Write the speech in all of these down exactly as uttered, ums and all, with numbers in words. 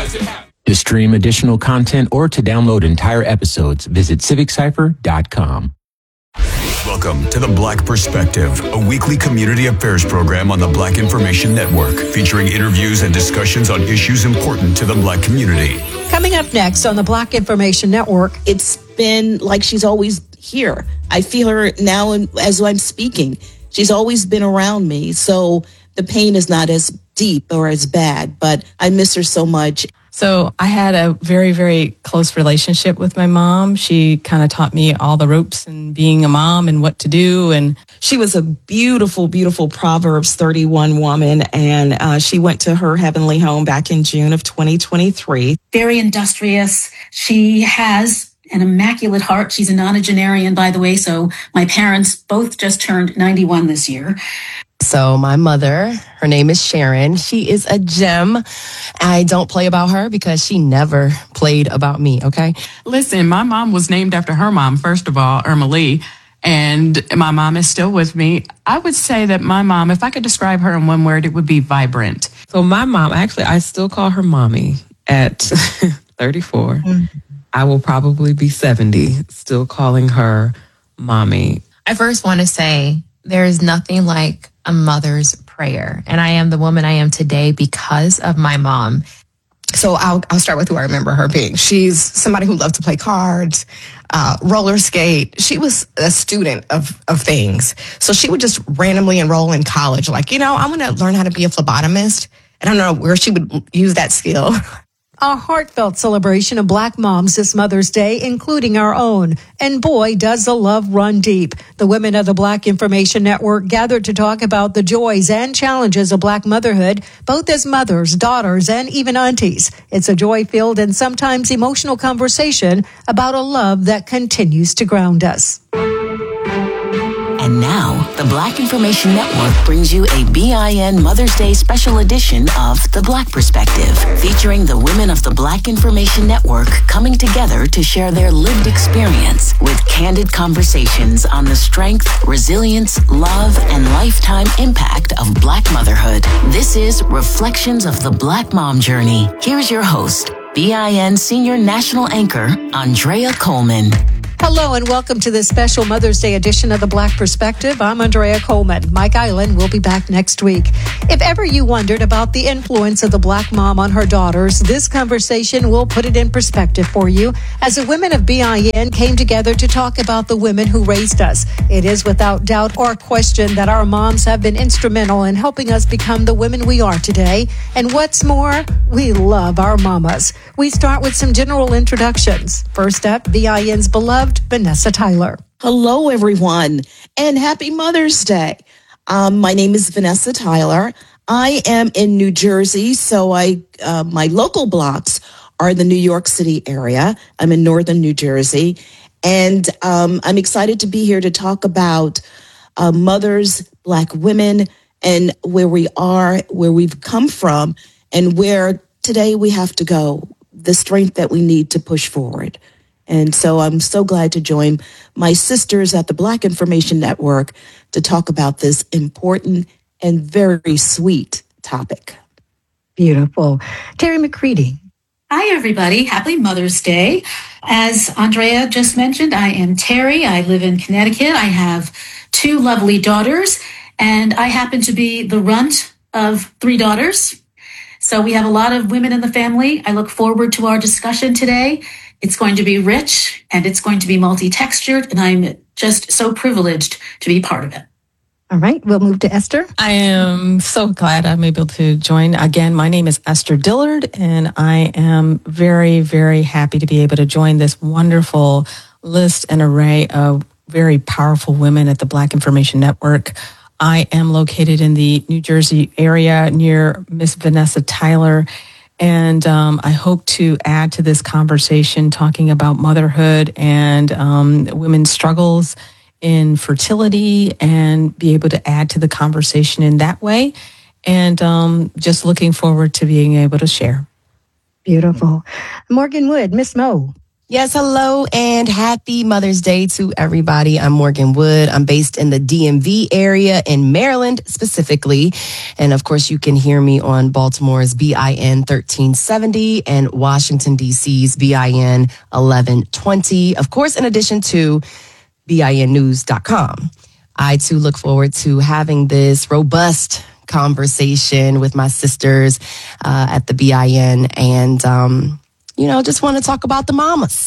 To stream additional content or to download entire episodes, visit civic cipher dot com. Welcome to The Black Perspective, a weekly community affairs program on the Black Information Network, featuring interviews and discussions on issues important to the Black community. Coming up next on the Black Information Network, it's been like she's always here. I feel her now as I'm speaking. She's always been around me, so the pain is not as deep or as bad, but I miss her so much. So I had a very, very close relationship with my mom. She kind of taught me all the ropes and being a mom and what to do. And she was a beautiful, beautiful Proverbs thirty-one woman. And uh, she went to her heavenly home back in June of twenty twenty-three. Very industrious. She has an immaculate heart. She's a nonagenarian, by the way. So my parents both just turned ninety-one this year. So my mother, her name is Sharon. She is a gem. I don't play about her because she never played about me, okay? Listen, my mom was named after her mom, first of all, Irma Lee, and my mom is still with me. I would say that my mom, if I could describe her in one word, it would be vibrant. So my mom, actually, I still call her mommy at thirty-four. Mm-hmm. I will probably be seventy, still calling her mommy. I first want to say there is nothing like a mother's prayer. And I am the woman I am today because of my mom. So I'll I'll start with who I remember her being. She's somebody who loved to play cards, uh, roller skate. She was a student of, of things. So she would just randomly enroll in college. Like, you know, I'm going to learn how to be a phlebotomist. I don't know where she would use that skill. A heartfelt celebration of Black moms this Mother's Day, including our own. And boy, does the love run deep. The women of the Black Information Network gathered to talk about the joys and challenges of Black motherhood, both as mothers, daughters, and even aunties. It's a joy-filled and sometimes emotional conversation about a love that continues to ground us. And now, the Black Information Network brings you a B I N Mother's Day special edition of The Black Perspective, featuring the women of the Black Information Network coming together to share their lived experience with candid conversations on the strength, resilience, love, and lifetime impact of Black motherhood. This is Reflections of the Black Mom Journey. Here's your host, B I N Senior National Anchor, Andrea Coleman. Hello and welcome to this special Mother's Day edition of The Black Perspective. I'm Andrea Coleman. Mike Island will be back next week. If ever you wondered about the influence of the Black mom on her daughters, this conversation will put it in perspective for you as the women of B I N came together to talk about the women who raised us. It is without doubt or question that our moms have been instrumental in helping us become the women we are today. And what's more, we love our mamas. We start with some general introductions. First up, B I N's beloved Vanessa Tyler. Hello, everyone, and happy Mother's Day. Um, my name is Vanessa Tyler. I am in New Jersey, so I uh, my local blocks are the New York City area. I'm in northern New Jersey, and um, I'm excited to be here to talk about uh, mothers, Black women, and where we are, where we've come from, and where today we have to go, the strength that we need to push forward. And so I'm so glad to join my sisters at the Black Information Network to talk about this important and very sweet topic. Beautiful. Terry McCready. Hi, everybody. Happy Mother's Day. As Andrea just mentioned, I am Terry. I live in Connecticut. I have two lovely daughters, and I happen to be the runt of three daughters. So we have a lot of women in the family. I look forward to our discussion today. It's going to be rich and it's going to be multi-textured, and I'm just so privileged to be part of it. All right, we'll move to Esther. I am so glad I'm able to join. Again, my name is Esther Dillard, and I am very, very happy to be able to join this wonderful list and array of very powerful women at the Black Information Network. I am located in the New Jersey area near Miss Vanessa Tyler. And um, I hope to add to this conversation talking about motherhood and um, women's struggles in fertility and be able to add to the conversation in that way. And um, just looking forward to being able to share. Beautiful. Morgan Wood, Miss Mo. Yes, hello and happy Mother's Day to everybody. I'm Morgan Wood. I'm based in the D M V area in Maryland specifically. And of course, you can hear me on Baltimore's B I N thirteen seventy and Washington, D C's B I N eleven twenty. Of course, in addition to B I N news dot com. I too look forward to having this robust conversation with my sisters uh, at the B I N and, um, you know, just want to talk about the mamas.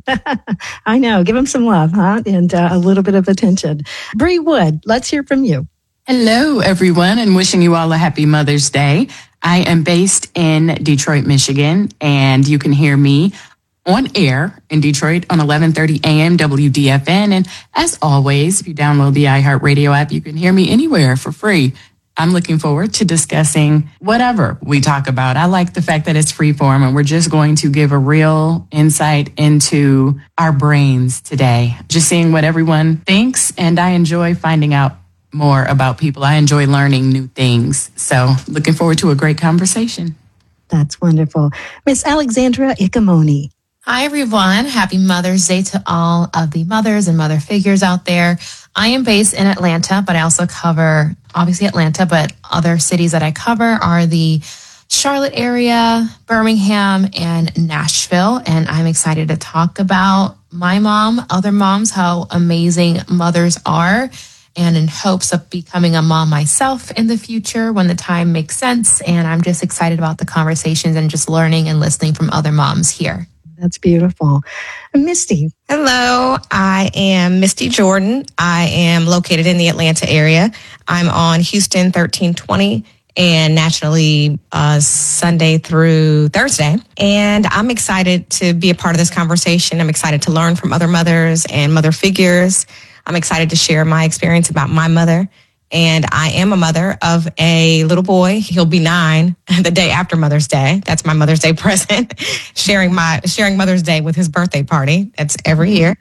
I know. Give them some love, huh? And uh, a little bit of attention. Bree Wood, let's hear from you. Hello, everyone, and wishing you all a happy Mother's Day. I am based in Detroit, Michigan, and you can hear me on air in Detroit on eleven thirty a.m. W D F N. And as always, if you download the iHeartRadio app, you can hear me anywhere for free. I'm looking forward to discussing whatever we talk about. I like the fact that it's free form and we're just going to give a real insight into our brains today. Just seeing what everyone thinks, and I enjoy finding out more about people. I enjoy learning new things. So looking forward to a great conversation. That's wonderful. Miss Alexandra Icamoni. Hi, everyone. Happy Mother's Day to all of the mothers and mother figures out there. I am based in Atlanta, but I also cover, obviously, Atlanta, but other cities that I cover are the Charlotte area, Birmingham, and Nashville. And I'm excited to talk about my mom, other moms, how amazing mothers are, and in hopes of becoming a mom myself in the future when the time makes sense. And I'm just excited about the conversations and just learning and listening from other moms here. That's beautiful. Misty. Hello, I am Misty Jordan. I am located in the Atlanta area. I'm on Houston thirteen twenty and nationally uh, Sunday through Thursday. And I'm excited to be a part of this conversation. I'm excited to learn from other mothers and mother figures. I'm excited to share my experience about my mother. And I am a mother of a little boy. He'll be nine the day after Mother's Day. That's my Mother's Day present. sharing my sharing Mother's Day with his birthday party. That's every year.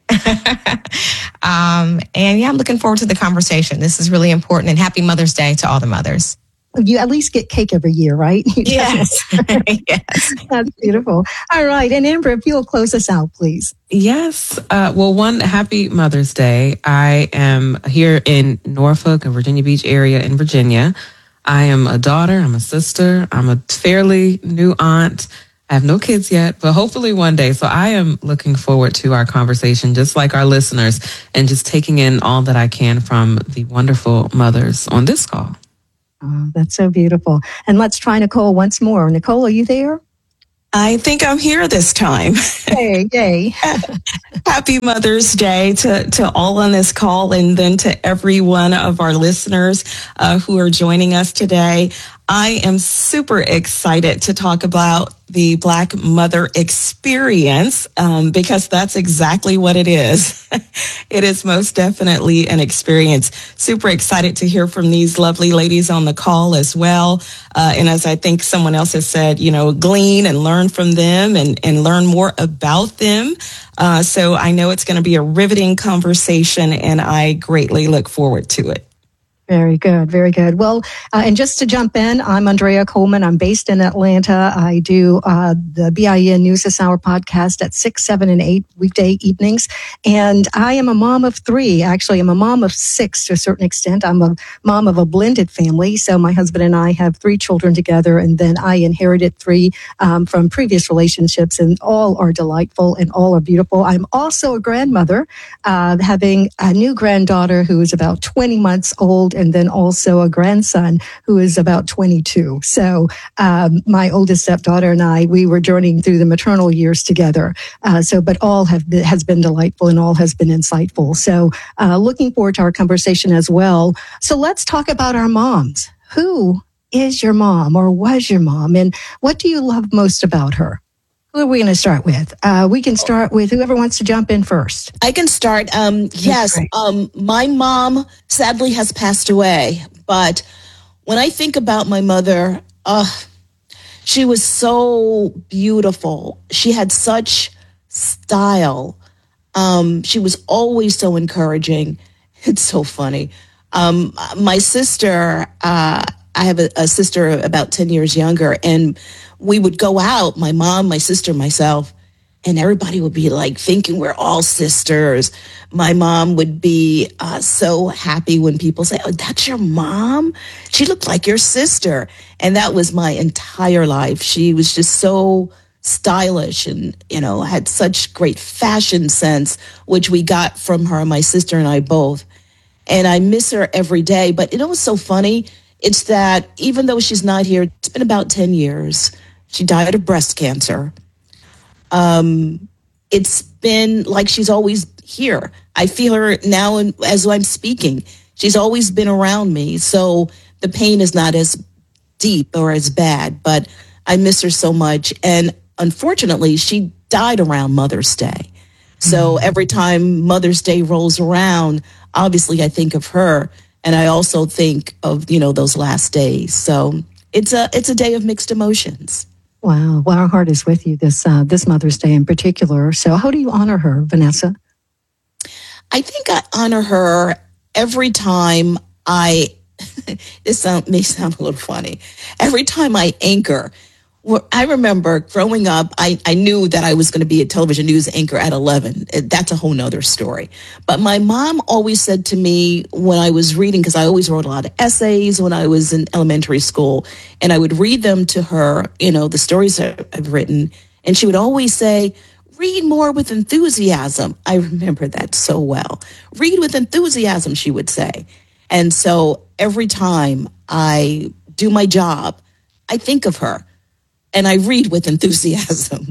um, and yeah, I'm looking forward to the conversation. This is really important. And happy Mother's Day to all the mothers. You at least get cake every year, right? Yes. Yes. That's beautiful. All right. And Amber, if you'll close us out, please. Yes. Uh, well, one, happy Mother's Day. I am here in Norfolk, a Virginia Beach area in Virginia. I am a daughter. I'm a sister. I'm a fairly new aunt. I have no kids yet, but hopefully one day. So I am looking forward to our conversation, just like our listeners, and just taking in all that I can from the wonderful mothers on this call. Oh, that's so beautiful. And let's try Nicole once more. Nicole, are you there? I think I'm here this time. Yay, yay. Happy Mother's Day to, to all on this call, and then to every one of our listeners uh, who are joining us today. I am super excited to talk about the Black Mother Experience um, because that's exactly what it is. It is most definitely an experience. Super excited to hear from these lovely ladies on the call as well. Uh, and as I think someone else has said, you know, glean and learn from them and, and learn more about them. Uh, so I know it's going to be a riveting conversation, and I greatly look forward to it. Very good. Very good. Well, uh, and just to jump in, I'm Andrea Coleman. I'm based in Atlanta. I do uh, the B I N News This Hour podcast at six, seven, and eight weekday evenings. And I am a mom of three. Actually, I'm a mom of six to a certain extent. I'm a mom of a blended family. So my husband and I have three children together. And then I inherited three um, from previous relationships. And all are delightful and all are beautiful. I'm also a grandmother, uh, having a new granddaughter who is about twenty months old, and then also a grandson who is about twenty-two. So um, my oldest stepdaughter and I, we were journeying through the maternal years together. Uh, so, but all have been, has been delightful and all has been insightful. So uh, looking forward to our conversation as well. So let's talk about our moms. Who is your mom or was your mom, and what do you love most about her? Who are we going to start with? Uh, we can start with whoever wants to jump in first. I can start. Um, yes, um, my mom sadly has passed away. But when I think about my mother, uh, she was so beautiful. She had such style. Um, she was always so encouraging. It's so funny. Um, my sister, uh, I have a, a sister about ten years younger, and we would go out, my mom, my sister, myself, and everybody would be like thinking we're all sisters. My mom would be uh, so happy when people say, oh, that's your mom? She looked like your sister. And that was my entire life. She was just so stylish and, you know, had such great fashion sense, which we got from her, my sister and I both. And I miss her every day. But you know what's so funny? It's that even though she's not here, it's been about ten years. She died of breast cancer. Um, it's been like she's always here. I feel her now as I'm speaking. She's always been around me. So the pain is not as deep or as bad, but I miss her so much. And unfortunately, she died around Mother's Day. So every time Mother's Day rolls around, obviously I think of her, and I also think of, you know, those last days. So it's a it's a day of mixed emotions. Wow. Well, our heart is with you this uh, this Mother's Day in particular. So how do you honor her, Vanessa? I think I honor her every time I, this sound, may sound a little funny, every time I anchor. Well, I remember growing up, I, I knew that I was going to be a television news anchor at eleven. That's a whole nother story. But my mom always said to me when I was reading, because I always wrote a lot of essays when I was in elementary school, and I would read them to her, you know, the stories that I've written, and she would always say, read more with enthusiasm. I remember that so well. Read with enthusiasm, she would say. And so every time I do my job, I think of her. And I read with enthusiasm.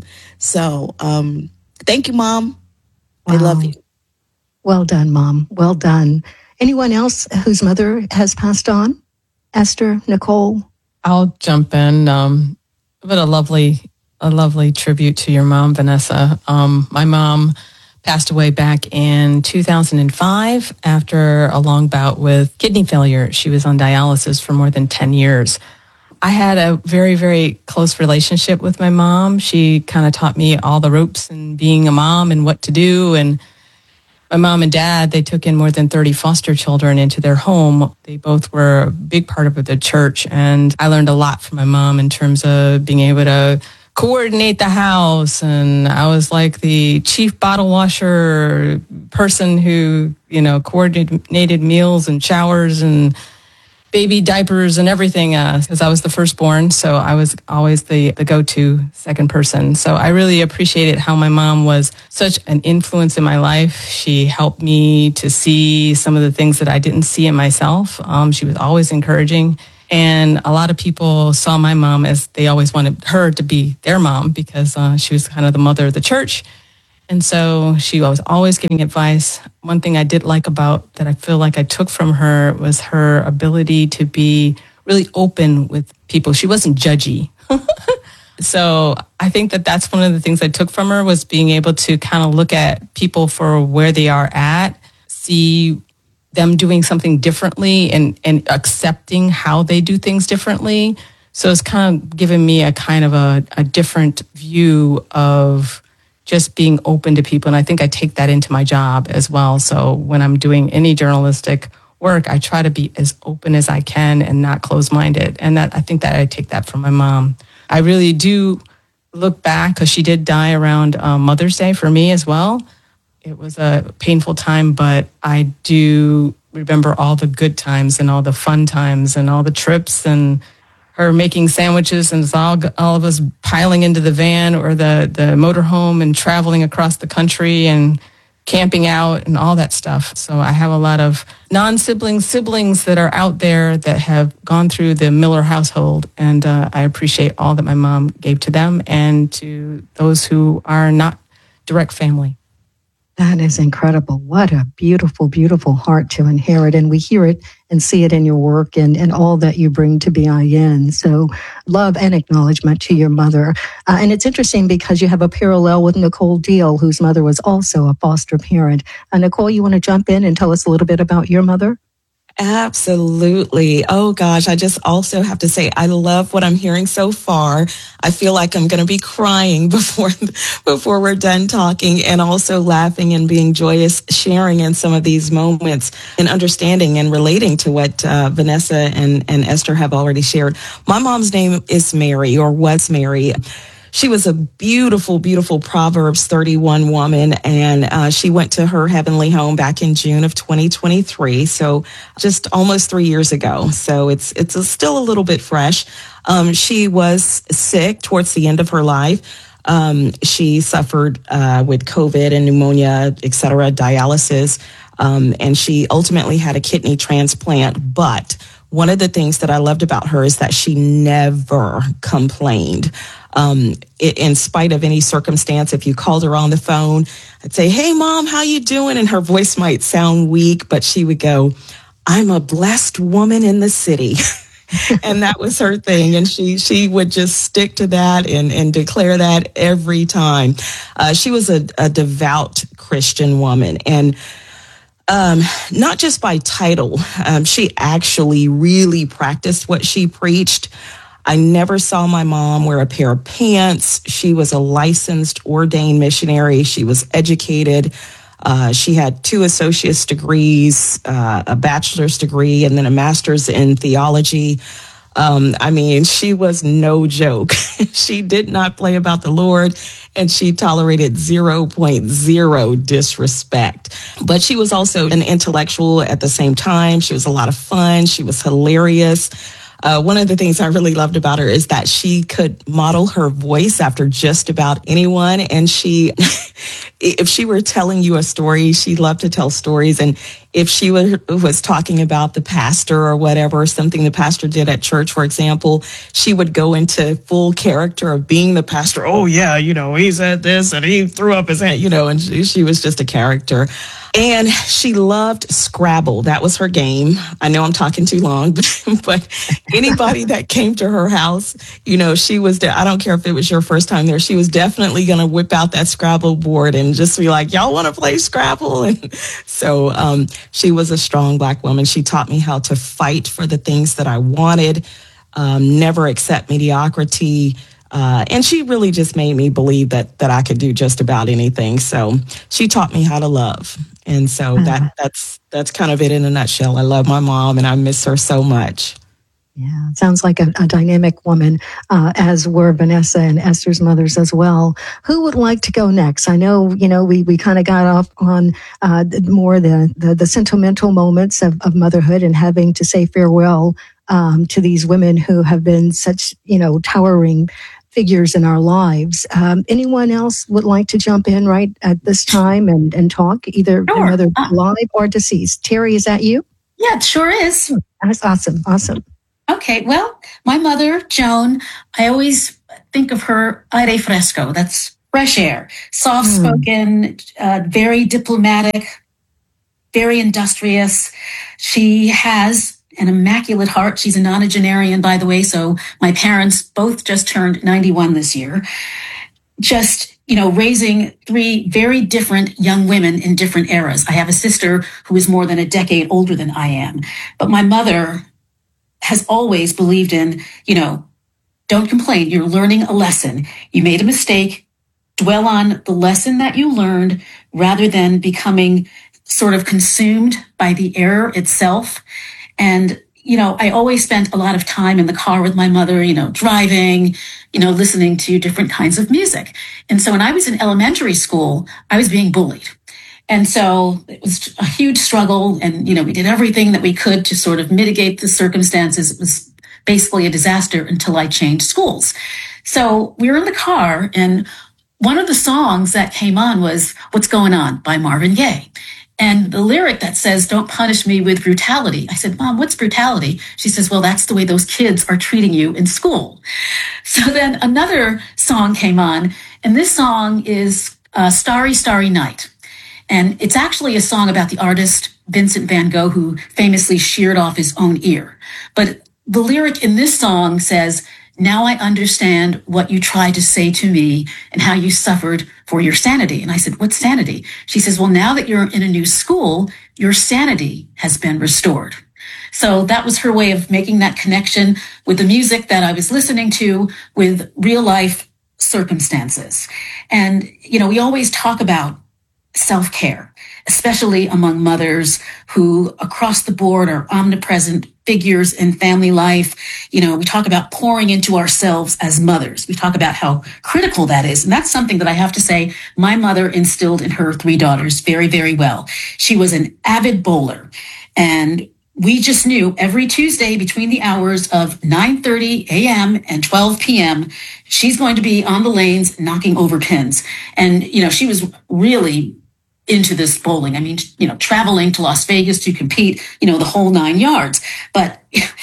So um, thank you, Mom. Wow. I love you. Well done, Mom. Well done. Anyone else whose mother has passed on? Esther, Nicole? I'll jump in. Um, but a lovely, a lovely tribute to your mom, Vanessa. Um, my mom passed away back in two thousand five after a long bout with kidney failure. She was on dialysis for more than ten years. I had a very, very close relationship with my mom. She kind of taught me all the ropes and being a mom and what to do. And my mom and dad, they took in more than thirty foster children into their home. They both were a big part of the church. And I learned a lot from my mom in terms of being able to coordinate the house. And I was like the chief bottle washer person who, you know, coordinated meals and showers and baby diapers and everything, because uh, I was the firstborn, so I was always the, the go-to second person. So I really appreciated how my mom was such an influence in my life. She helped me to see some of the things that I didn't see in myself. Um, she was always encouraging. And a lot of people saw my mom as they always wanted her to be their mom because uh, she was kind of the mother of the church. And so she was always giving advice. One thing I did like about that I feel like I took from her was her ability to be really open with people. She wasn't judgy. So I think that that's one of the things I took from her was being able to kind of look at people for where they are at, see them doing something differently and, and accepting how they do things differently. So it's kind of given me a kind of a, a different view of just being open to people. And I think I take that into my job as well. So when I'm doing any journalistic work, I try to be as open as I can and not closed-minded. And that I think that I take that from my mom. I really do look back because she did die around um, Mother's Day for me as well. It was a painful time, but I do remember all the good times and all the fun times and all the trips and her making sandwiches and all, all of us piling into the van or the, the motorhome and traveling across the country and camping out and all that stuff. So I have a lot of non-sibling siblings that are out there that have gone through the Miller household. And uh, I appreciate all that my mom gave to them and to those who are not direct family. That is incredible. What a beautiful, beautiful heart to inherit. And we hear it and see it in your work and, and all that you bring to B I N. So love and acknowledgement to your mother. Uh, and it's interesting because you have a parallel with Nicole Deal, whose mother was also a foster parent. Uh, Nicole, you want to jump in and tell us a little bit about your mother? Absolutely. Oh gosh, I just also have to say I love what I'm hearing so far. I feel like I'm going to be crying before before we're done talking, and also laughing and being joyous, sharing in some of these moments and understanding and relating to what uh, Vanessa and, and Esther have already shared. My mom's name is Mary, or was Mary. she was a beautiful, beautiful Proverbs thirty-one woman, and uh, she went to her heavenly home back in June of twenty twenty-three. So just almost three years ago. So it's it's a, still a little bit fresh. Um, she was sick towards the end of her life. Um, she suffered uh, with COVID and pneumonia, et cetera, dialysis, um, and she ultimately had a kidney transplant. But one of the things that I loved about her is that she never complained. Um, in spite of any circumstance, if you called her on the phone, I'd say, "Hey, Mom, how you doing?" And her voice might sound weak, but she would go, "I'm a blessed woman in the city." And that was her thing. And she, she would just stick to that and, and declare that every time. Uh, she was a, a devout Christian woman. And Um, not just by title, um, she actually really practiced what she preached. I never saw my mom wear a pair of pants. She was a licensed, ordained missionary. She was educated. Uh, she had two associate's degrees, uh, a bachelor's degree, and then a master's in theology. Um, I mean, she was no joke. She did not play about the Lord, and she tolerated zero point zero disrespect. But she was also an intellectual at the same time. She was a lot of fun. She was hilarious. Uh, one of the things I really loved about her is that she could model her voice after just about anyone. And she, if she were telling you a story, she loved to tell stories. And if she was, was talking about the pastor or whatever, something the pastor did at church, for example, she would go into full character of being the pastor. Oh, yeah, you know, he said this and he threw up his hand, you know, and she, she was just a character. And she loved Scrabble. That was her game. I know I'm talking too long, but, but anybody that came to her house, you know, she was, de- I don't care if it was your first time there, she was definitely going to whip out that Scrabble board and just be like, y'all want to play Scrabble? And so um, she was a strong Black woman. She taught me how to fight for the things that I wanted, um, never accept mediocrity. Uh, and she really just made me believe that that I could do just about anything. So she taught me how to love. And so uh, that that's that's kind of it in a nutshell. I love my mom and I miss her so much. Yeah, it sounds like a, a dynamic woman, uh, as were Vanessa and Esther's mothers as well. Who would like to go next? I know, you know, we, we kind of got off on uh, more the, the, the sentimental moments of, of motherhood and having to say farewell um, to these women who have been such, you know, towering figures in our lives. Um, anyone else would like to jump in right at this time and, and talk, either Sure. whether Uh, live or deceased? Terry, is that you? Yeah, it sure is. That's awesome. Awesome. Okay, well, my mother, Joan, I always think of her aire fresco. That's fresh air, soft-spoken, mm. uh, very diplomatic, very industrious. She has an immaculate heart. She's a nonagenarian, by the way, so my parents both just turned ninety-one this year. Just, you know, raising three very different young women in different eras. I have a sister who is more than a decade older than I am, but my mother has always believed in, you know, don't complain. You're learning a lesson. You made a mistake. Dwell on the lesson that you learned rather than becoming sort of consumed by the error itself. And, you know, I always spent a lot of time in the car with my mother, you know, driving, you know, listening to different kinds of music. And so when I was in elementary school, I was being bullied. And so it was a huge struggle. And, you know, we did everything that we could to sort of mitigate the circumstances. It was basically a disaster until I changed schools. So we were in the car, and one of the songs that came on was What's Going On by Marvin Gaye. And the lyric that says, don't punish me with brutality. I said, Mom, what's brutality? She says, well, that's the way those kids are treating you in school. So then another song came on, and this song is uh, Starry, Starry Night. And it's actually a song about the artist Vincent van Gogh, who famously sheared off his own ear. But the lyric in this song says, now I understand what you tried to say to me and how you suffered for your sanity. And I said, what's sanity? She says, well, now that you're in a new school, your sanity has been restored. So that was her way of making that connection with the music that I was listening to with real life circumstances. And, you know, we always talk about self-care, especially among mothers who across the board are omnipresent figures in family life. You know, we talk about pouring into ourselves as mothers. We talk about how critical that is. And that's something that I have to say my mother instilled in her three daughters very, very well. She was an avid bowler, and we just knew every Tuesday between the hours of nine thirty a.m. and twelve p.m., she's going to be on the lanes knocking over pins. And, you know, she was really into this bowling. I mean, you know, traveling to Las Vegas to compete, you know, the whole nine yards. But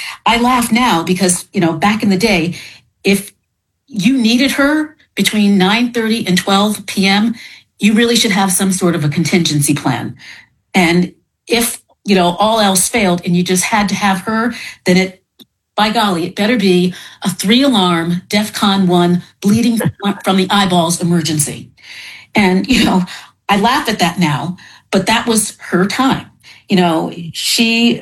I laugh now because, you know, back in the day, if you needed her between nine thirty and twelve p.m., you really should have some sort of a contingency plan. And if, you know, all else failed and you just had to have her, then it, by golly, it better be a three alarm DEFCON one bleeding from the eyeballs emergency. And, you know, I laugh at that now, but that was her time. You know, she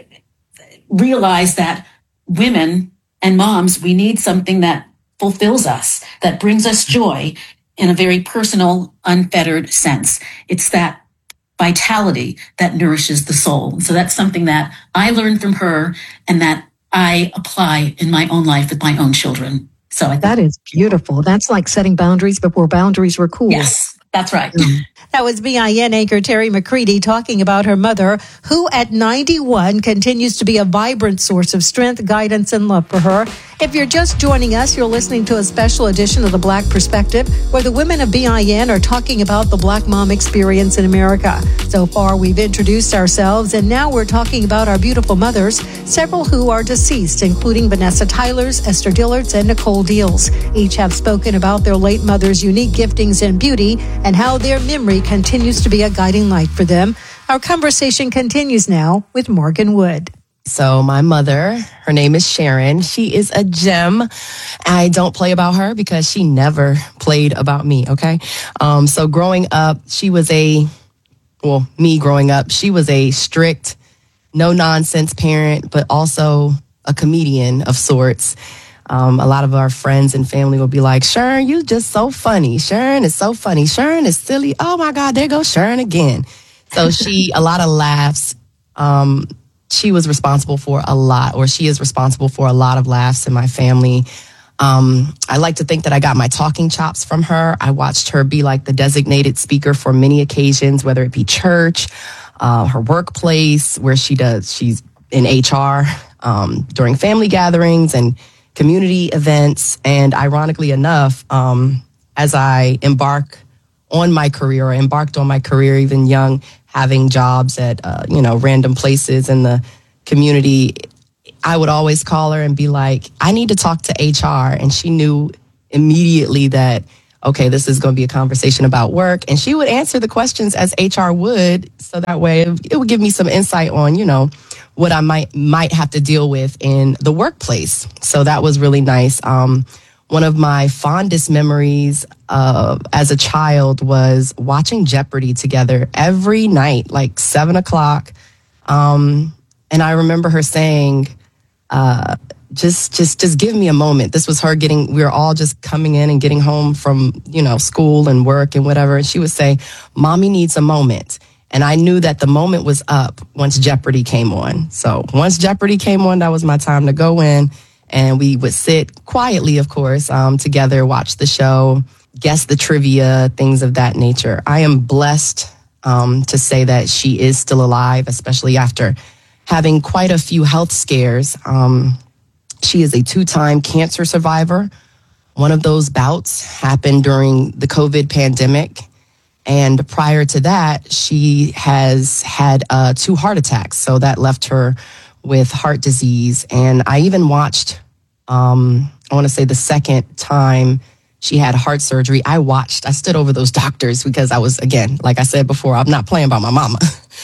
realized that women and moms, we need something that fulfills us, that brings us joy in a very personal, unfettered sense. It's that vitality that nourishes the soul. So that's something that I learned from her and that I apply in my own life with my own children. So I think that is beautiful. That's like setting boundaries before boundaries were cool. Yes, that's right. That was B I N anchor Terry McCready talking about her mother, who at ninety-one continues to be a vibrant source of strength, guidance, and love for her. If you're just joining us, you're listening to a special edition of The Black Perspective, where the women of B I N are talking about the Black mom experience in America. So far, we've introduced ourselves, and now we're talking about our beautiful mothers, several who are deceased, including Vanessa Tylers, Esther Dillards, and Nicole Deals. Each have spoken about their late mother's unique giftings and beauty, and how their memory continues to be a guiding light for them. Our conversation continues now with Morgan Wood. So my mother, her name is Sharon. She is a gem. I don't play about her because she never played about me, okay? Um, so growing up, she was a, well, me growing up, she was a strict, no-nonsense parent, but also a comedian of sorts. Um, a lot of our friends and family will be like, Sharon, you just so funny. Sharon is so funny. Sharon is silly. Oh, my God, there goes Sharon again. So she, a lot of laughs. Um, she was responsible for a lot, or she is responsible for a lot of laughs in my family. Um, I like to think that I got my talking chops from her. I watched her be like the designated speaker for many occasions, whether it be church, uh, her workplace, where she does, she's in H R, um, during family gatherings and community events. And ironically enough, um, as I embark on my career, or embarked on my career even young, having jobs at, uh, you know, random places in the community, I would always call her and be like, I need to talk to H R. And she knew immediately that, okay, this is going to be a conversation about work. And she would answer the questions as H R would. So that way it would give me some insight on, you know, what I might might have to deal with in the workplace. So that was really nice. Um, one of my fondest memories uh, as a child was watching Jeopardy together every night, like seven o'clock. Um, and I remember her saying, uh, just, just, just give me a moment. This was her getting, we were all just coming in and getting home from, you know, school and work and whatever. And she would say, Mommy needs a moment. And I knew that the moment was up once Jeopardy came on. So once Jeopardy came on, that was my time to go in. And we would sit quietly, of course, um, together, watch the show, guess the trivia, things of that nature. I am blessed um, to say that she is still alive, especially after having quite a few health scares. Um, she is a two-time cancer survivor. One of those bouts happened during the COVID pandemic. And prior to that, she has had uh, two heart attacks. So that left her with heart disease. And I even watched, um, I want to say the second time she had heart surgery, I watched, I stood over those doctors because I was, again, like I said before, I'm not playing by my mama.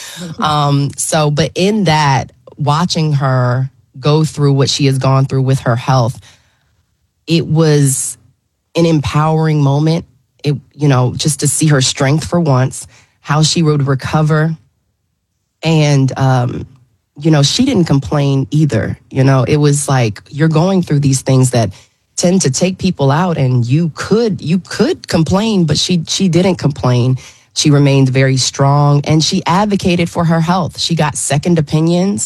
um, so, but in that, watching her go through what she has gone through with her health, it was an empowering moment. It, you know, just to see her strength for once, how she would recover. And, um, you know, she didn't complain either. You know, it was like, you're going through these things that tend to take people out, and you could, you could complain, but she, she didn't complain. She remained very strong, and she advocated for her health. She got second opinions,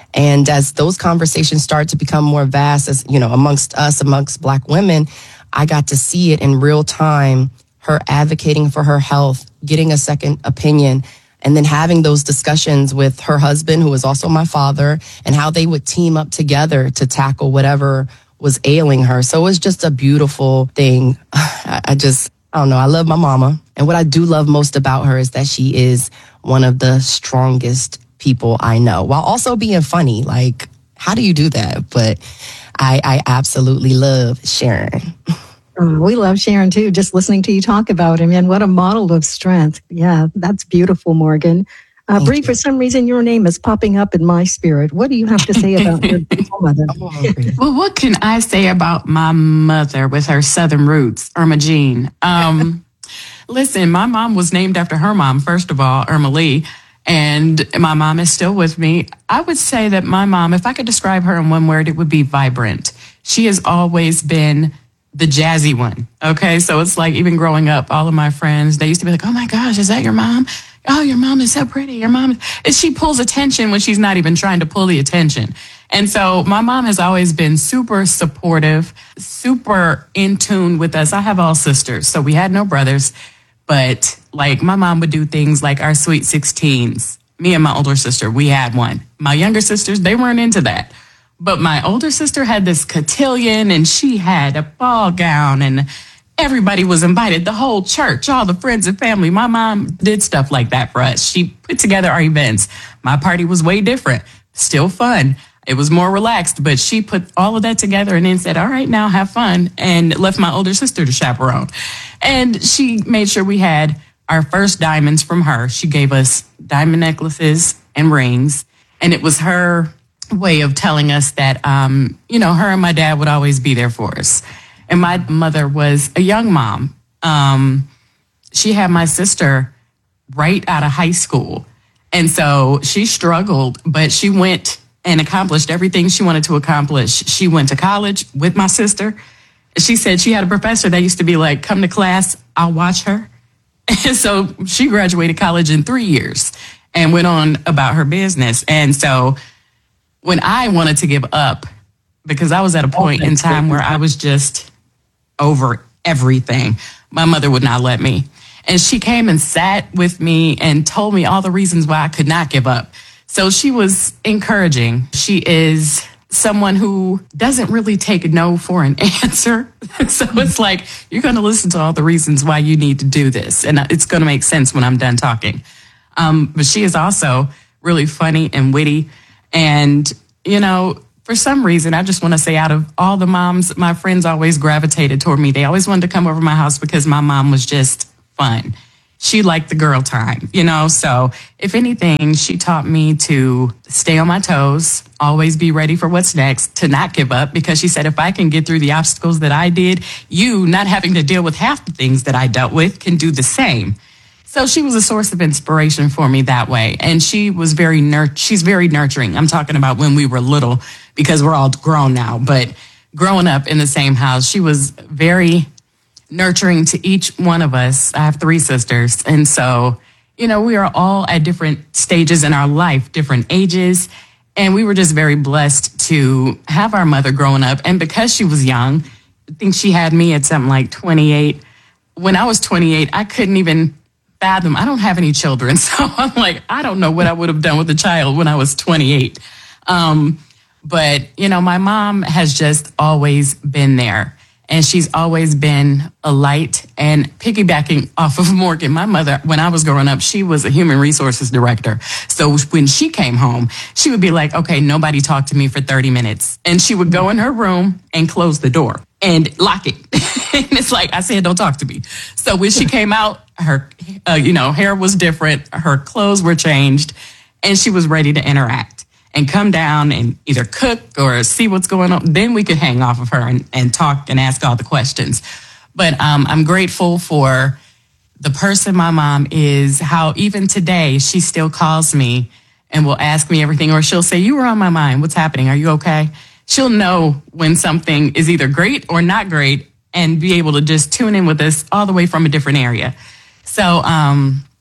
And as those conversations start to become more vast, as you know, amongst us, amongst Black women, I got to see it in real time, her advocating for her health, getting a second opinion, and then having those discussions with her husband, who was also my father, and how they would team up together to tackle whatever was ailing her. So it was just a beautiful thing. I, I just, I don't know, I love my mama. And what I do love most about her is that she is one of the strongest people I know, while also being funny. Like, how do you do that? But I, I absolutely love Sharon. Oh, we love Sharon too, just listening to you talk about him, and what a model of strength. Yeah, that's beautiful, Morgan. Uh, Bree, for some reason, your name is popping up in my spirit. What do you have to say about your beautiful mother? Well, what can I say about my mother with her Southern roots, Irma Jean? Um, listen, my mom was named after her mom, first of all, Irma Lee. And my mom is still with me. I would say that my mom, if I could describe her in one word, it would be vibrant. She has always been the jazzy one. Okay. So it's like, even growing up, all of my friends, they used to be like, oh my gosh, is that your mom? Oh, your mom is so pretty. Your mom, is, she pulls attention when she's not even trying to pull the attention. And so my mom has always been super supportive, super in tune with us. I have all sisters, so we had no brothers. But like, my mom would do things like our Sweet sixteens. Me and my older sister, we had one. My younger sisters, they weren't into that. But my older sister had this cotillion, and she had a ball gown, and everybody was invited, the whole church, all the friends and family. My mom did stuff like that for us. She put together our events. My party was way different, still fun. It was more relaxed, but she put all of that together and then said, all right, now have fun, and left my older sister to chaperone. And she made sure we had our first diamonds from her. She gave us diamond necklaces and rings, and it was her way of telling us that, um, you know, her and my dad would always be there for us. And my mother was a young mom. Um, she had my sister right out of high school. And so she struggled, but she went and accomplished everything she wanted to accomplish. She went to college with my sister. She said she had a professor that used to be like, come to class, I'll watch her. And so she graduated college in three years and went on about her business. And so when I wanted to give up, because I was at a point in time where I was just over everything, my mother would not let me. And she came and sat with me and told me all the reasons why I could not give up. So she was encouraging. She is someone who doesn't really take no for an answer. So it's like, you're going to listen to all the reasons why you need to do this, and it's going to make sense when I'm done talking. Um, but she is also really funny and witty. And, you know, for some reason, I just want to say, out of all the moms, my friends always gravitated toward me. They always wanted to come over my house because my mom was just fun. She liked the girl time, you know? So if anything, she taught me to stay on my toes, always be ready for what's next, to not give up, because she said, if I can get through the obstacles that I did, you, not having to deal with half the things that I dealt with, can do the same. So she was a source of inspiration for me that way. And she was very nur- she's very nurturing. I'm talking about when we were little, because we're all grown now, but growing up in the same house, she was very nurturing to each one of us. I have three sisters. And so, you know, we are all at different stages in our life, different ages. And we were just very blessed to have our mother growing up. And because she was young, I think she had me at something like twenty-eight. When I was twenty-eight, I couldn't even fathom. I don't have any children. So I'm like, I don't know what I would have done with a child when I was twenty-eight. Um, but, you know, my mom has just always been there. And she's always been a light. And piggybacking off of Morgan, my mother, when I was growing up, she was a human resources director. So when she came home, she would be like, okay, nobody talk to me for thirty minutes. And she would go in her room and close the door and lock it. And it's like, I said, don't talk to me. So when she came out, her, uh, you know, hair was different. Her clothes were changed, and she was ready to interact and come down and either cook or see what's going on. Then we could hang off of her and, and talk and ask all the questions. But um, I'm grateful for the person my mom is, how even today she still calls me and will ask me everything, or she'll say, you were on my mind. What's happening? Are you okay? She'll know when something is either great or not great and be able to just tune in with us all the way from a different area. So um,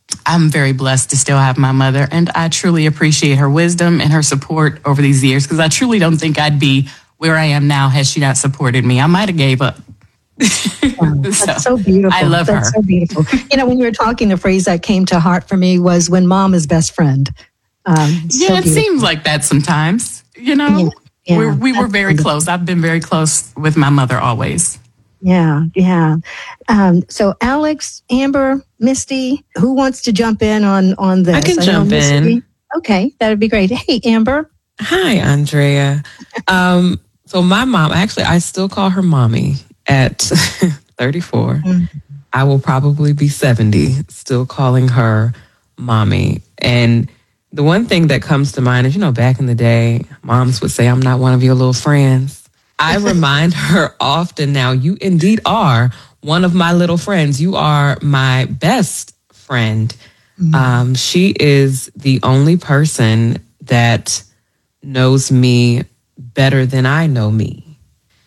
I'm very blessed to still have my mother, and I truly appreciate her wisdom and her support over these years, because I truly don't think I'd be where I am now had she not supported me. I might have gave up. Wow, that's so, so beautiful. I love that's her. so beautiful. You know, when you were talking, the phrase that came to heart for me was "when mom is best friend." Um, yeah, so it seems like that sometimes. You know, yeah, yeah, we're, we were very absolutely. close. I've been very close with my mother always. Yeah, yeah. Um, so, Alex, Amber, Misty, who wants to jump in on on this? I can know jump Misty. in. Okay, that would be great. Hey, Amber. Hi, Andrea. um, so my mom, actually, I still call her mommy at thirty-four. Mm-hmm. I will probably be seventy, still calling her mommy. And the one thing that comes to mind is, you know, back in the day, moms would say, I'm not one of your little friends. I remind her often now, you indeed are one of my little friends. You are my best friend. Mm-hmm. Um, she is the only person that knows me better than I know me.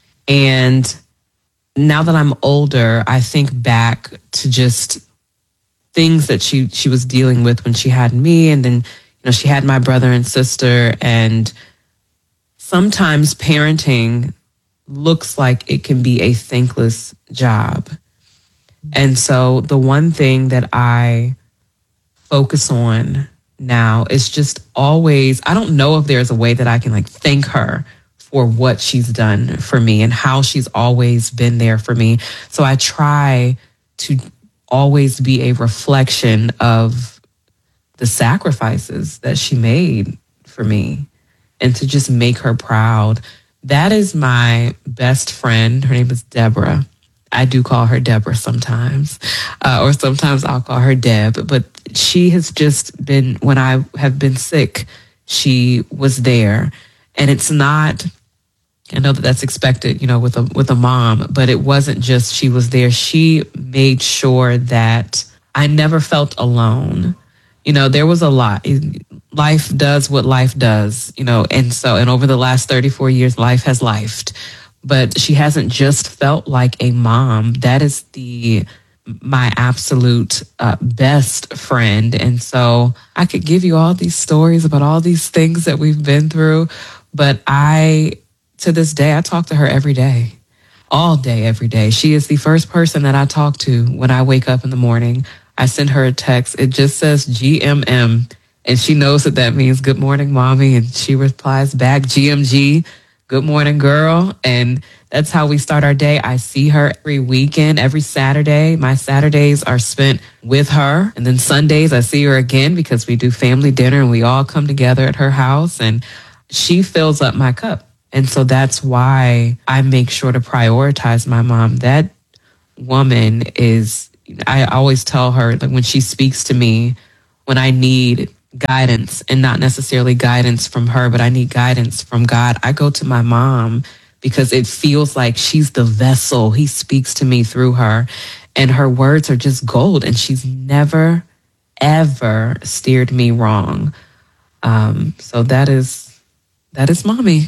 And now that I'm older, I think back to just things that she, she was dealing with when she had me. And then, you know, she had my brother and sister. And sometimes parenting looks like it can be a thankless job. And so the one thing that I focus on now is just always, I don't know if there's a way that I can like thank her for what she's done for me and how she's always been there for me. So I try to always be a reflection of the sacrifices that she made for me and to just make her proud. That is my best friend. Her name is Deborah. I do call her Deborah sometimes, uh, or sometimes I'll call her Deb, but she has just been, when I have been sick, she was there. And it's not, I know that that's expected, you know, with a, with a mom, but it wasn't just she was there. She made sure that I never felt alone. You know, there was a lot. Life does what life does, you know, and so, and over the last thirty-four years, life has lifed. But she hasn't just felt like a mom. That is the my absolute uh, best friend. And so I could give you all these stories about all these things that we've been through. But I, to this day, I talk to her every day, all day, every day. She is the first person that I talk to when I wake up in the morning. I send her a text. It just says G M M. And she knows that that means good morning, mommy. And she replies back, G M G. Good morning, girl. And that's how we start our day. I see her every weekend, every Saturday. My Saturdays are spent with her. And then Sundays, I see her again because we do family dinner and we all come together at her house. And she fills up my cup. And so that's why I make sure to prioritize my mom. That woman is, I always tell her that when she speaks to me, when I need guidance, and not necessarily guidance from her, but I need guidance from God, I go to my mom because it feels like she's the vessel. He speaks to me through her, and her words are just gold, and she's never, ever steered me wrong. Um, so that is, that is mommy.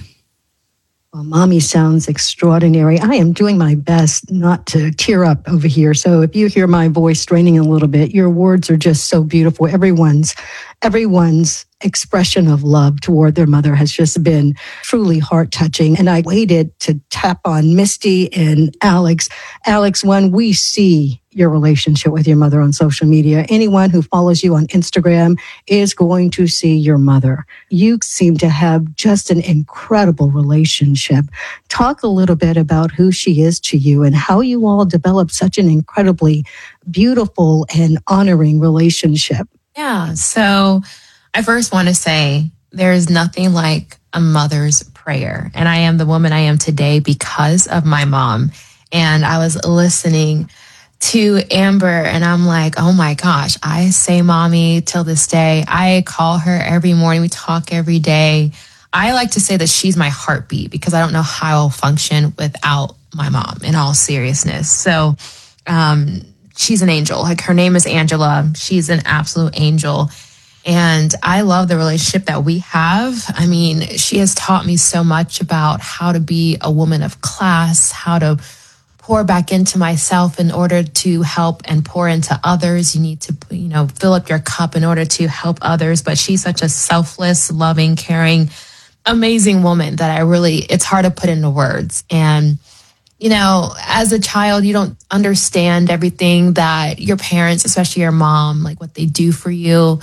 Well, mommy sounds extraordinary. I am doing my best not to tear up over here. So if you hear my voice straining a little bit, your words are just so beautiful. Everyone's, everyone's expression of love toward their mother has just been truly heart-touching. And I waited to tap on Misty and Alex. Alex, when we see your relationship with your mother on social media, anyone who follows you on Instagram is going to see your mother. You seem to have just an incredible relationship. Talk a little bit about who she is to you and how you all developed such an incredibly beautiful and honoring relationship. Yeah. So I first want to say there is nothing like a mother's prayer. And I am the woman I am today because of my mom. And I was listening to Amber and I'm like, oh my gosh, I say mommy till this day. I call her every morning. We talk every day. I like to say that she's my heartbeat because I don't know how I'll function without my mom, in all seriousness. So um, she's an angel. Like, her name is Angela. She's an absolute angel. And I love the relationship that we have. I mean, she has taught me so much about how to be a woman of class, how to pour back into myself in order to help and pour into others. You need to, you know, fill up your cup in order to help others. But she's such a selfless, loving, caring, amazing woman that I really, it's hard to put into words. And, you know, as a child, you don't understand everything that your parents, especially your mom, like what they do for you.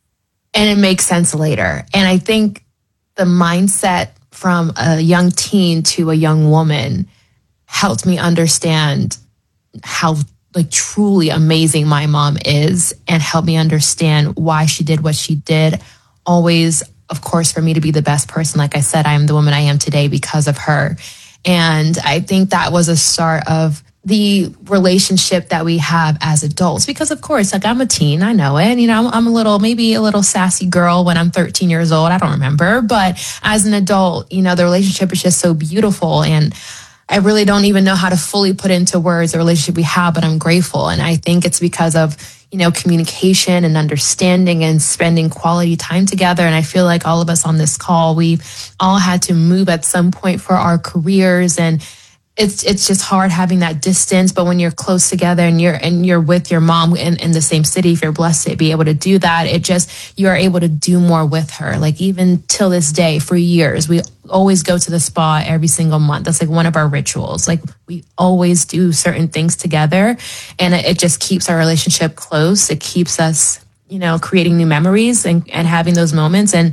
And it makes sense later. And I think the mindset from a young teen to a young woman helped me understand how like truly amazing my mom is, and helped me understand why she did what she did. Always, of course, for me to be the best person. Like I said, I am the woman I am today because of her. And I think that was a start of the relationship that we have as adults, because of course, like I'm a teen, I know it, you know, I'm, I'm a little, maybe a little sassy girl when I'm thirteen years old. I don't remember, but as an adult, you know, the relationship is just so beautiful. And I really don't even know how to fully put into words the relationship we have, but I'm grateful. And I think it's because of, you know, communication and understanding and spending quality time together. And I feel like all of us on this call, we've all had to move at some point for our careers, and it's it's just hard having that distance. But when you're close together and you're and you're with your mom in, in the same city, if you're blessed to be able to do that, it just, you are able to do more with her. Like even till this day, for years, we always go to the spa every single month. That's like one of our rituals. Like we always do certain things together, and it, it just keeps our relationship close. It keeps us, you know, creating new memories and, and having those moments. And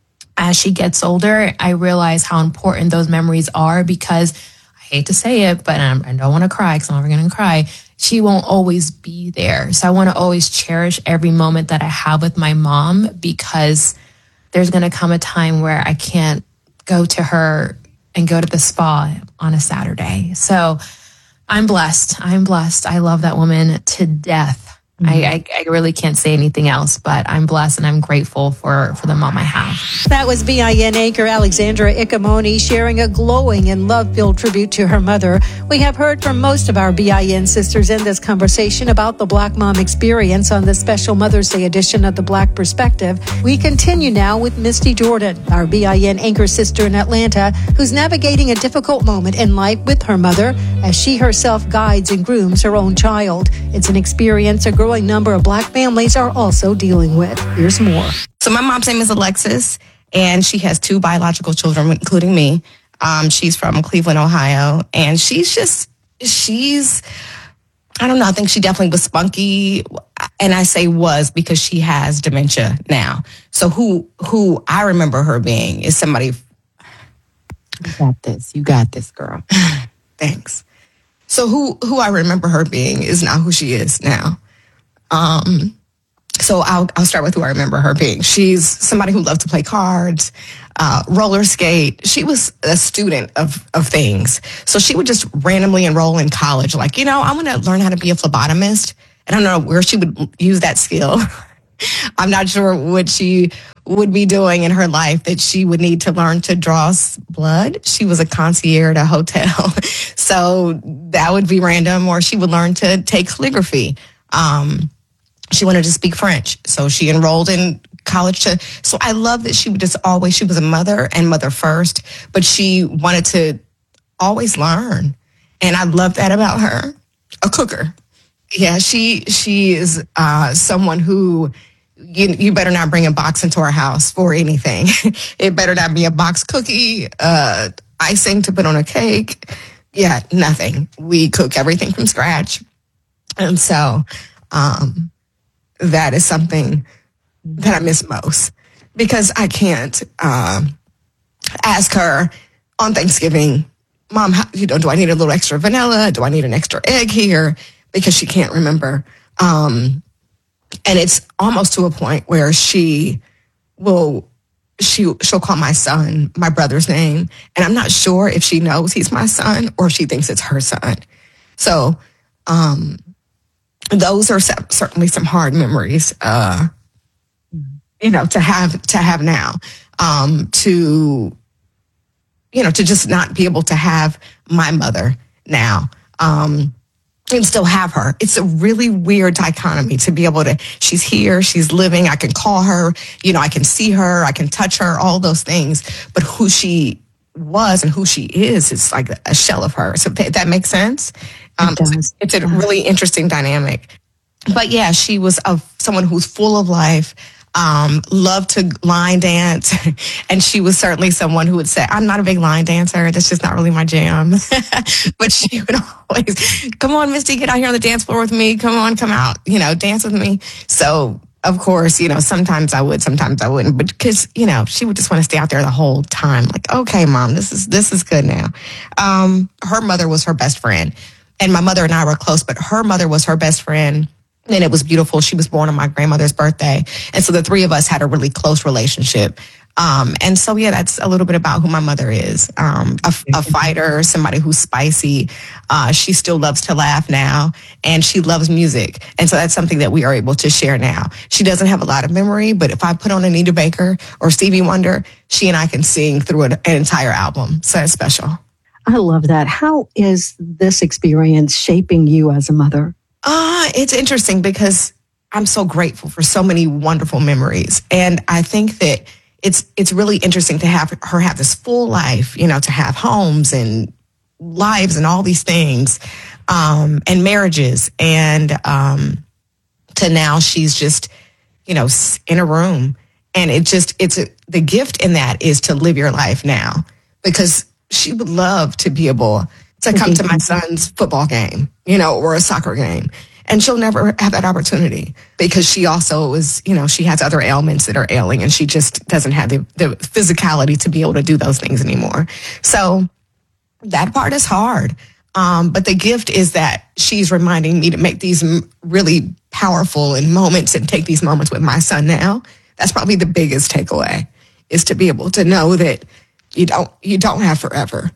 as she gets older, I realize how important those memories are, because I hate to say it, but I'm, I don't want to cry because I'm never going to cry. She won't always be there. So I want to always cherish every moment that I have with my mom, because there's going to come a time where I can't go to her and go to the spa on a Saturday. So I'm blessed. I'm blessed. I love that woman to death. Mm-hmm. I, I, I really can't say anything else, but I'm blessed and I'm grateful for, for the mom I have. That was B I N anchor Alexandra Icamoni sharing a glowing and love-filled tribute to her mother. We have heard from most of our B I N sisters in this conversation about the Black Mom experience on the special Mother's Day edition of The Black Perspective. We continue now with Misty Jordan, our B I N anchor sister in Atlanta, who's navigating a difficult moment in life with her mother as she herself guides and grooms her own child. It's an experience a growing number of Black families are also dealing with. Here's more. So my mom's name is Alexis, and she has two biological children, including me. Um, she's from Cleveland, Ohio, and she's just, she's, I don't know, I think she definitely was spunky, and I say was because she has dementia now. So who who I remember her being is somebody. You got this. You got this, girl. Thanks. So who who I remember her being is not who she is now. Um, so I'll I'll start with who I remember her being. She's somebody who loved to play cards, uh, roller skate. She was a student of of things. So she would just randomly enroll in college, like, you know, I'm going to learn how to be a phlebotomist. And I don't know where she would use that skill. I'm not sure what she would be doing in her life that she would need to learn to draw blood. She was a concierge at a hotel. So that would be random. Or she would learn to take calligraphy. Um, she wanted to speak French. So she enrolled in college to, so I love that she would just always, she was a mother and mother first, but she wanted to always learn. And I love that about her. A cooker. Yeah, she she is uh, someone who you you better not bring a box into our house for anything. It better not be a box cookie, uh, icing to put on a cake. Yeah, nothing. We cook everything from scratch, and so um, that is something that I miss most, because I can't um, ask her on Thanksgiving, Mom, how, you know, do I need a little extra vanilla? Do I need an extra egg here? Because she can't remember. Um, and it's almost to a point where she will, she, she'll call my son, my brother's name. And I'm not sure if she knows he's my son or if she thinks it's her son. So um, those are certainly some hard memories, uh, you know, to have, to have now, um, to, you know, to just not be able to have my mother now. Um, and still have her. It's a really weird dichotomy to be able to, she's here, she's living, I can call her, you know, I can see her, I can touch her, all those things. But who she was and who she is, it's like a shell of her. So that, that makes sense. Um, It does. It's a really interesting dynamic. But yeah, she was a, someone who's full of life, um, loved to line dance. And she was certainly someone who would say, I'm not a big line dancer. That's just not really my jam. But she would always, come on, Misty, get out here on the dance floor with me. Come on, come out, you know, dance with me. So, of course, you know, sometimes I would, sometimes I wouldn't. But because, you know, she would just want to stay out there the whole time. Like, okay, Mom, this is this is good now. Um, her mother was her best friend. And my mother and I were close, but her mother was her best friend. And it was beautiful. She was born on my grandmother's birthday. And so the three of us had a really close relationship. Um, and so, yeah, that's a little bit about who my mother is. Um, a, a fighter, somebody who's spicy. Uh, she still loves to laugh now, and she loves music. And so that's something that we are able to share now. She doesn't have a lot of memory, but if I put on Anita Baker or Stevie Wonder, she and I can sing through an, an entire album. So it's special. I love that. How is this experience shaping you as a mother? Uh, it's interesting because I'm so grateful for so many wonderful memories. And I think that it's it's really interesting to have her have this full life, you know, to have homes and lives and all these things, um, and marriages. And um, to now she's just, you know, in a room. And it just, it's a, the gift in that is to live your life now, because she would love to be able to come to my son's football game, you know, or a soccer game. And she'll never have that opportunity because she also is, you know, she has other ailments that are ailing, and she just doesn't have the, the physicality to be able to do those things anymore. So that part is hard. Um, but the gift is that she's reminding me to make these really powerful and moments and take these moments with my son now. That's probably the biggest takeaway, is to be able to know that you don't, you don't have forever.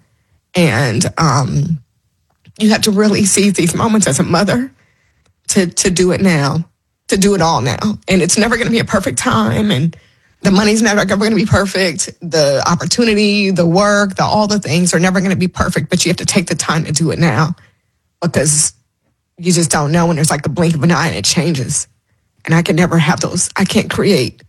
And um, you have to really seize these moments as a mother to, to do it now, to do it all now. And it's never going to be a perfect time. And the money's never going to be perfect. The opportunity, the work, the all the things are never going to be perfect. But you have to take the time to do it now, because you just don't know when there's like the blink of an eye and it changes. And I can never have those. I can't create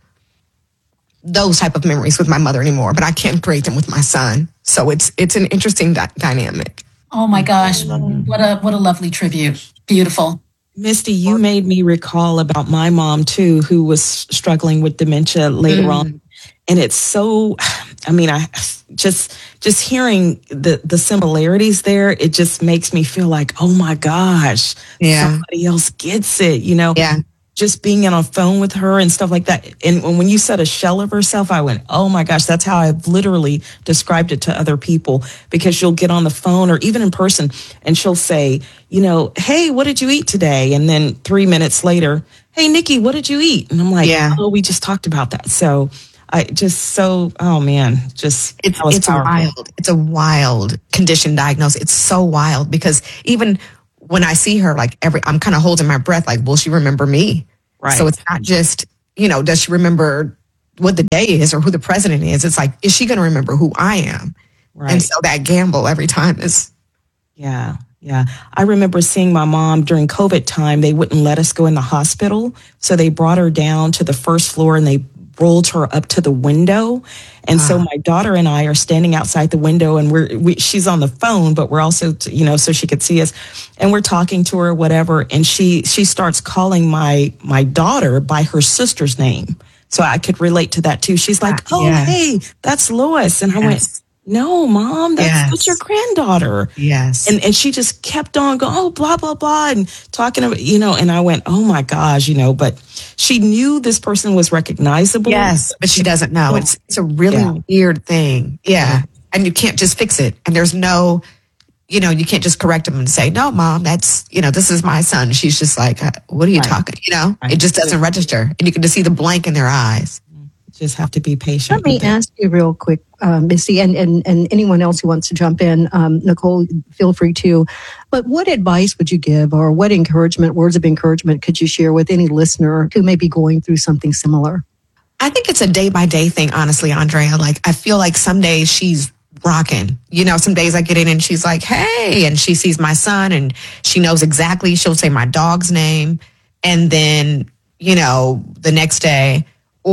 those type of memories with my mother anymore, but I can create them with my son. So it's it's an interesting di- dynamic. Oh my gosh, what a what a lovely tribute. Beautiful. Misty, you made me recall about my mom too, who was struggling with dementia later mm. on. And it's so, I mean, I just, just hearing the, the similarities there, it just makes me feel like, oh my gosh, yeah. somebody else gets it, you know? Yeah. Just being on a phone with her and stuff like that. And when you said a shell of herself, I went, oh my gosh, that's how I've literally described it to other people, because she'll get on the phone or even in person and she'll say, you know, hey, what did you eat today? And then three minutes later, hey, Nikki, what did you eat? And I'm like, yeah. oh, we just talked about that. So I just so, oh man, just, it's, it's a wild, it's a wild condition diagnosis. It's so wild because even when I see her, like every, I'm kind of holding my breath, like, will she remember me? Right. So it's not just, you know, does she remember what the day is or who the president is? It's like, is she going to remember who I am? Right. And so that gamble every time is. Yeah. Yeah. I remember seeing my mom during COVID time. They wouldn't let us go in the hospital. So they brought her down to the first floor and they rolled her up to the window. And uh, so my daughter and I are standing outside the window, and we're, we, she's on the phone, but we're also, you know, so she could see us, and we're talking to her, whatever. And she, she starts calling my, my daughter by her sister's name. So I could relate to that too. She's like, oh, yes. hey, that's Lois. And I yes. went, no, Mom, that's, yes. that's your granddaughter. Yes. And and she just kept on going, oh, blah, blah, blah, and talking about, you know, and I went, oh my gosh, you know, but she knew this person was recognizable. Yes, but she doesn't know. It's it's a really yeah. weird thing. Yeah. yeah. And you can't just fix it. And there's no, you know, you can't just correct them and say, no, Mom, that's, you know, this is my son. She's just like, what are you right. talking? You know, right. it just doesn't register. And you can just see the blank in their eyes. Just have to be patient. Let me ask you real quick, um, Misty, and, and, and anyone else who wants to jump in, um, Nicole, feel free to. But what advice would you give, or what encouragement, words of encouragement could you share with any listener who may be going through something similar? I think it's a day by day thing, honestly, Andrea. Like, I feel like some days she's rocking. You know, some days I get in and she's like, hey, and she sees my son and she knows exactly, she'll say my dog's name. And then, you know, the next day,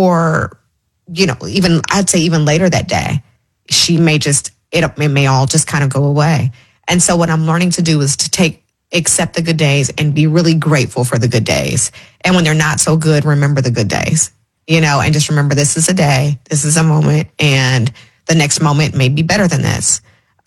or, you know, even I'd say even later that day, she may just, it, it may all just kind of go away. And so what I'm learning to do is to take accept the good days and be really grateful for the good days. And when they're not so good, remember the good days, you know, and just remember this is a day, this is a moment, and the next moment may be better than this.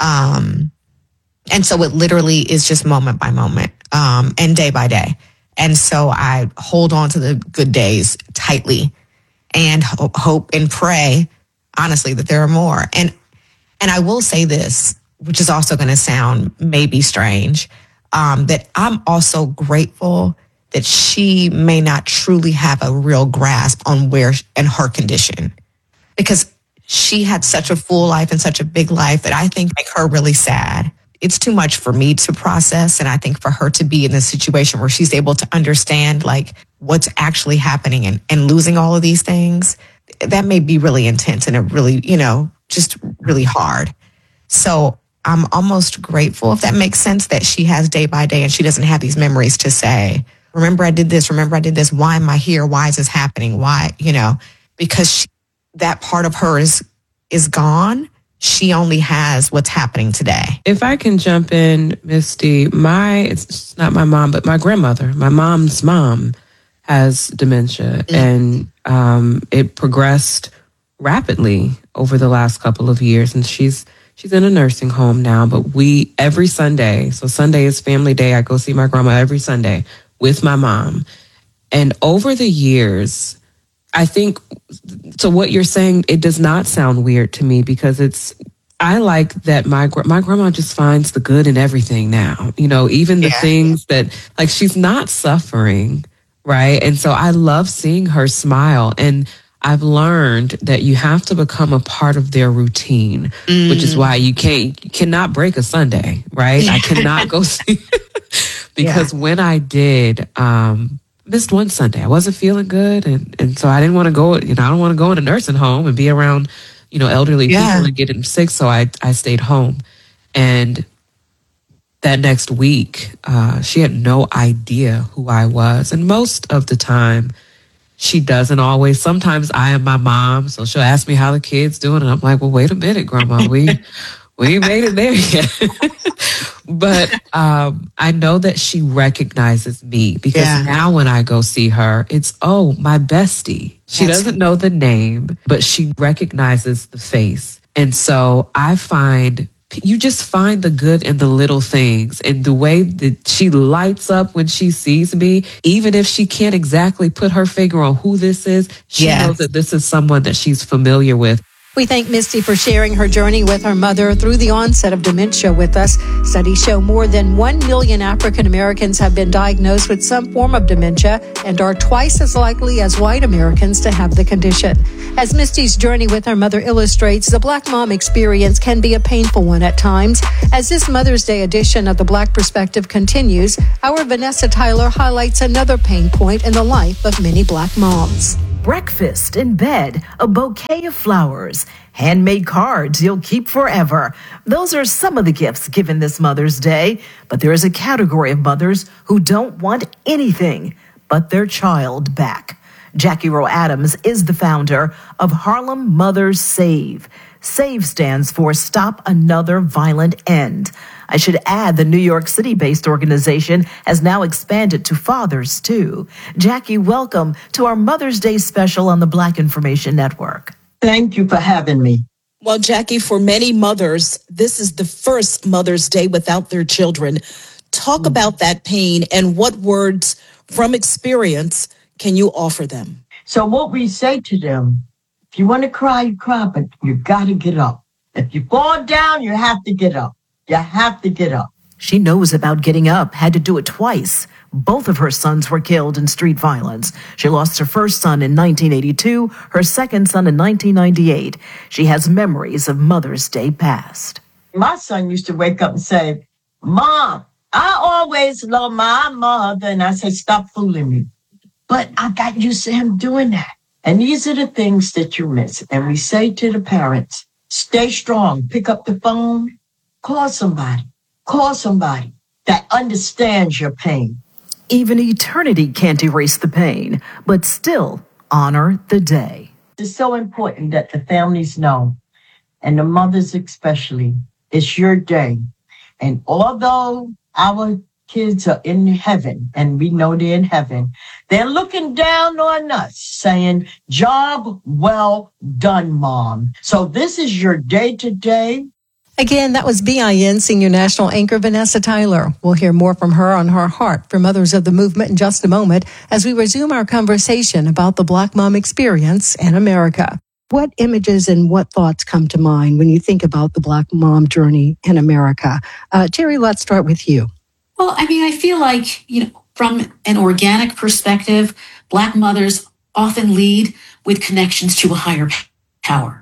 Um, and so it literally is just moment by moment, um, and day by day. And so I hold on to the good days tightly and ho- hope and pray, honestly, that there are more. And and I will say this, which is also going to sound maybe strange, um, that I'm also grateful that she may not truly have a real grasp on where and her condition, because she had such a full life and such a big life that I think make her really sad. It's too much for me to process. And I think for her to be in a situation where she's able to understand like what's actually happening and, and losing all of these things, that may be really intense and it really, you know, just really hard. So I'm almost grateful, if that makes sense, that she has day by day and she doesn't have these memories to say, remember I did this, remember I did this, why am I here? Why is this happening? Why, you know, because she, that part of her is, is gone. She only has what's happening today. If I can jump in, Misty, my, it's not my mom, but my grandmother, my mom's mom has dementia, mm-hmm. and um, it progressed rapidly over the last couple of years. And she's, she's in a nursing home now, but we, every Sunday, so Sunday is family day. I go see my grandma every Sunday with my mom. And over the years, I think, so what you're saying, it does not sound weird to me, because it's, I like that my my grandma just finds the good in everything now. You know, even the yeah. things that, like, she's not suffering, right? And so I love seeing her smile. And I've learned that you have to become a part of their routine, mm. which is why you can't, you cannot break a Sunday, right? I cannot go see, because yeah. when I did, um, missed one Sunday. I wasn't feeling good. And, and so I didn't want to go, you know, I don't want to go in a nursing home and be around, you know, elderly yeah. people and getting sick. So I, I stayed home. And that next week, uh, she had no idea who I was. And most of the time, she doesn't always. Sometimes I am my mom, so she'll ask me how the kids doing. And I'm like, well, wait a minute, Grandma. We, we ain't made it there yet. But um, I know that she recognizes me, because yeah. now when I go see her, it's, oh, my bestie. She That's doesn't know the name, but she recognizes the face. And so I find, you just find the good in the little things, and the way that she lights up when she sees me, even if she can't exactly put her finger on who this is, she yes. knows that this is someone that she's familiar with. We thank Misty for sharing her journey with her mother through the onset of dementia with us. Studies show more than one million African Americans have been diagnosed with some form of dementia and are twice as likely as white Americans to have the condition. As Misty's journey with her mother illustrates, the Black mom experience can be a painful one at times. As this Mother's Day edition of The Black Perspective continues, our Vanessa Tyler highlights another pain point in the life of many Black moms. Breakfast in bed, a bouquet of flowers, handmade cards you'll keep forever. Those are some of the gifts given this Mother's Day, but there is a category of mothers who don't want anything but their child back. Jackie Rowe Adams is the founder of Harlem Mothers Save. SAVE stands for Stop Another Violent End. I should add the New York City-based organization has now expanded to fathers, too. Jackie, welcome to our Mother's Day special on the Black Information Network. Thank you for having me. Well, Jackie, for many mothers, this is the first Mother's Day without their children. Talk about that pain and what words from experience can you offer them? So what we say to them, if you want to cry, you cry, but you got to get up. If you fall down, you have to get up. You have to get up. She knows about getting up, had to do it twice. Both of her sons were killed in street violence. She lost her first son in nineteen eighty-two, her second son in nineteen ninety-eight. She has memories of Mother's Day past. My son used to wake up and say, Mom, I always love my mother. And I said, stop fooling me. But I got used to him doing that. And these are the things that you miss. And we say to the parents, stay strong, pick up the phone, call somebody, call somebody that understands your pain. Even eternity can't erase the pain, but still honor the day. It's so important that the families know, and the mothers especially, it's your day. And although our kids are in heaven, and we know they're in heaven. They're looking down on us saying, job well done, Mom. So this is your day today. Again, that was B I N Senior National Anchor Vanessa Tyler. We'll hear more from her on her heart for Mothers of the Movement in just a moment as we resume our conversation about the Black mom experience in America. What images and what thoughts come to mind when you think about the Black mom journey in America? Uh, Terry, let's start with you. Well, I mean, I feel like, you know, from an organic perspective, Black mothers often lead with connections to a higher power.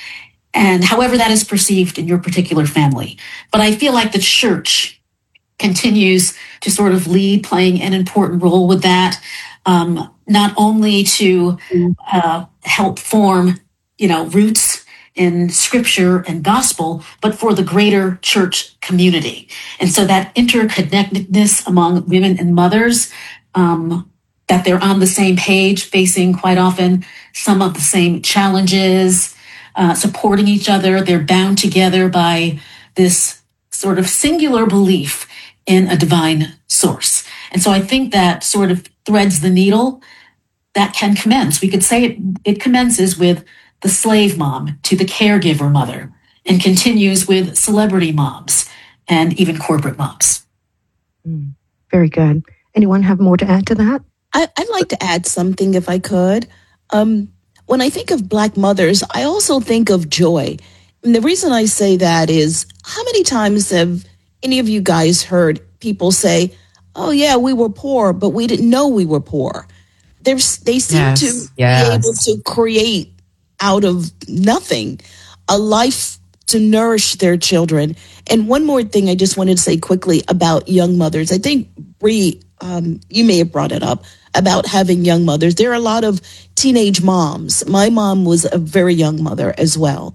And however that is perceived in your particular family. But I feel like the church continues to sort of lead, playing an important role with that, um, not only to uh, help form, you know, roots in scripture and gospel, but for the greater church community. And so that interconnectedness among women and mothers, um, that they're on the same page, facing quite often some of the same challenges, Uh, supporting each other. They're bound together by this sort of singular belief in a divine source. And so I think that sort of threads the needle that can commence. We could say it, it commences with the slave mom to the caregiver mother and continues with celebrity moms and even corporate moms. Mm, very good. Anyone have more to add to that? I, I'd like to add something if I could. Um, When I think of Black mothers, I also think of joy. And the reason I say that is, how many times have any of you guys heard people say, oh, yeah, we were poor, but we didn't know we were poor? There's, they seem Yes, to yes. be able to create out of nothing a life to nourish their children. And one more thing I just wanted to say quickly about young mothers. I think, Bree, um, you may have brought it up, about having young mothers. There are a lot of teenage moms. My mom was a very young mother as well.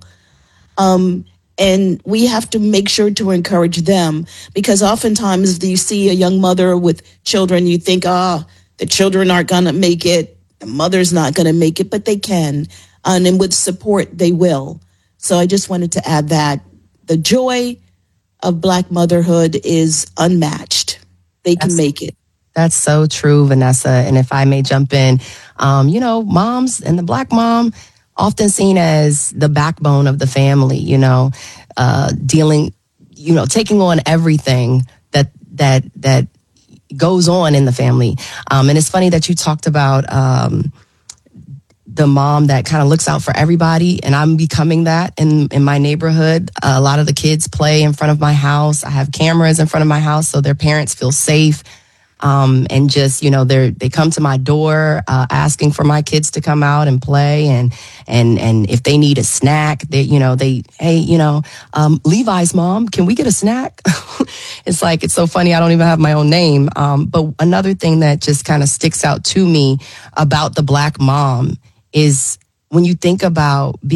Um, and we have to make sure to encourage them, because oftentimes you see a young mother with children, you think, ah, oh, the children aren't going to make it, the mother's not going to make it, but they can. And then with support, they will. So I just wanted to add that. The joy of Black motherhood is unmatched. They can That's- make it. That's so true, Vanessa. And if I may jump in, um, you know, moms and the Black mom, often seen as the backbone of the family, you know, uh, dealing, you know, taking on everything that, that, that goes on in the family. Um, and it's funny that you talked about, um, the mom that kind of looks out for everybody, and I'm becoming that in, in my neighborhood. Uh, a lot of the kids play in front of my house. I have cameras in front of my house so their parents feel safe. Um, and just, you know, they they come to my door, uh, asking for my kids to come out and play. And, and, and if they need a snack, they, you know, they, hey, you know, um, Levi's mom, can we get a snack? It's like, it's so funny. I don't even have my own name. Um, but another thing that just kind of sticks out to me about the Black mom is when you think about being